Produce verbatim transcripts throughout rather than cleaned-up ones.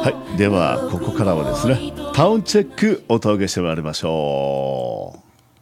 はい、ではここからはですね、タウンチェックお届けしてまいりましょう。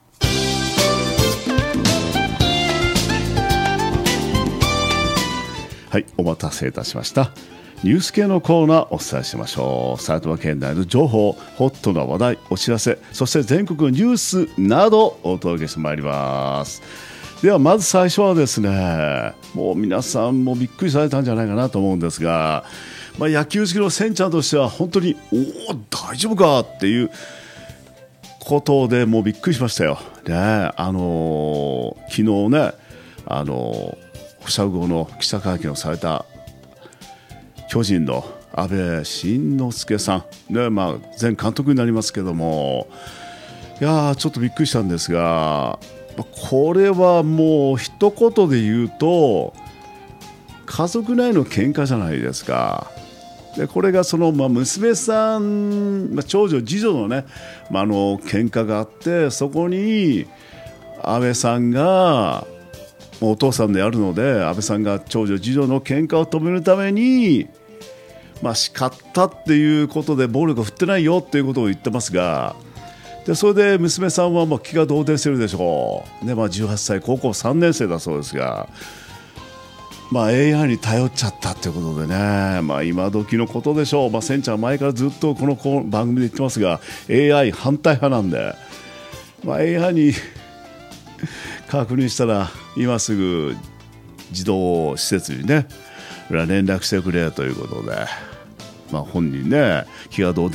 はい、お待たせいたしました。ニュース系のコーナーお伝えしましょう。埼玉県内の情報、ホットな話題、お知らせ、そして全国のニュースなどお届けしてまいります。ではまず最初はですね、もう皆さんもびっくりされたんじゃないかなと思うんですが、まあ、野球好きのセンちゃんとしては本当におお大丈夫かっていうことでもうびっくりしましたよ。で、あのー、昨日ね、あのー、保釈後の記者会見をされた巨人の阿部慎之助さん、ね、まあ、前監督になりますけども、いやーちょっとびっくりしたんですが、これはもう一言で言うと家族内の喧嘩じゃないですか。でこれがその、まあ、娘さん、まあ、長女次女のね、まあ、あの喧嘩があって、そこに安倍さんがお父さんであるので、安倍さんが長女次女の喧嘩を止めるために、まあ、叱ったっていうことで暴力を振ってないよっていうことを言ってますが、でそれで娘さんはまあ気が動転してるでしょう、ね、まあ、じゅうはっさい高校さんねん生だそうですが、まあ、エーアイ に頼っちゃったということでね、まあ、今時のことでしょう。まあ、センちゃん前からずっとこの番組で言ってますが エーアイ 反対派なんで、まあ、エーアイ に確認したら今すぐ児童施設にね連絡してくれということで、まあ、本人ね気が動転